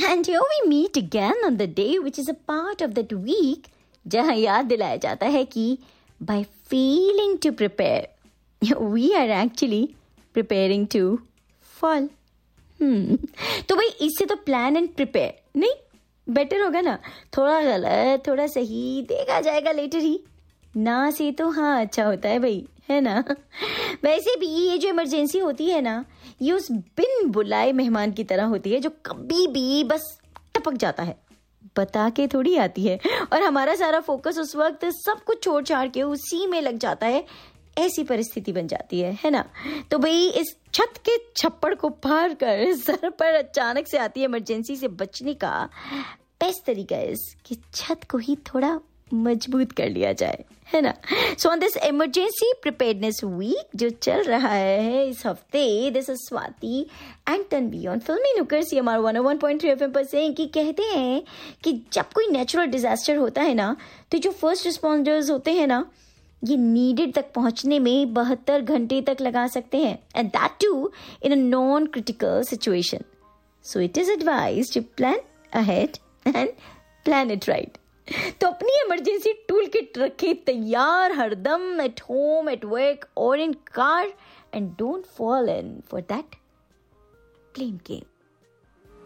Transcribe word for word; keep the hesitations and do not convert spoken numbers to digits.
And here we meet again on the day which is a part of that week जहाँ याद दिलाया जाता है कि by failing to prepare we are actually preparing to fall. Hmm. तो भाई इससे तो प्लान एंड प्रिपेयर नहीं बेटर होगा ना. थोड़ा गलत थोड़ा सही देखा जाएगा लेटर ही. ना से तो हाँ अच्छा होता है भाई, है ना. वैसे भी ये जो इमरजेंसी होती है ना, ये उस बिन बुलाए मेहमान की तरह होती है जो कभी भी बस टपक जाता है, बता के थोड़ी आती है. और हमारा सारा फोकस उस वक्त सब कुछ छोड़ छाड़ के उसी में लग जाता है. ऐसी परिस्थिति बन जाती है है ना. तो भाई इस छत के छप्पड़ को पार कर सर पर अचानक से आती है इमरजेंसी से बचने का बेस्ट तरीका है कि छत को ही थोड़ा मजबूत कर लिया जाए, है ना. So on this emergency preparedness week जो चल रहा है इस हफ्ते, this is Swati and Tanvi on फिल्मी नुक्कड़ सी एम आर वन ओ one point three F M पर से कि कहते हैं कि जब कोई नेचुरल डिजास्टर होता है ना, तो जो फर्स्ट रिस्पॉन्डर्स होते हैं ना, ये नीडेड तक पहुंचने में बहत्तर घंटे तक लगा सकते हैं, and that to in a non critical situation. So it is advise to plan ahead and plan it right. तो अपनी इमरजेंसी टूल किट रखे तैयार हरदम, एट होम, एट वर्क और इन car, and don't fall in for that blame game.